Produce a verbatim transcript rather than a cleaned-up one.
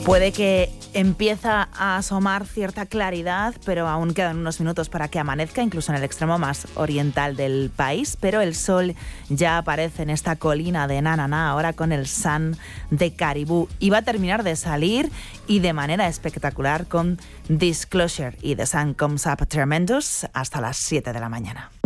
Puede que empieza a asomar cierta claridad, pero aún quedan unos minutos para que amanezca, incluso en el extremo más oriental del país. Pero el sol ya aparece en esta colina de Nananá, ahora con el sun de Caribou. Y va a terminar de salir y de manera espectacular con Disclosure y The Sun Comes Up Tremendous hasta las siete de la mañana.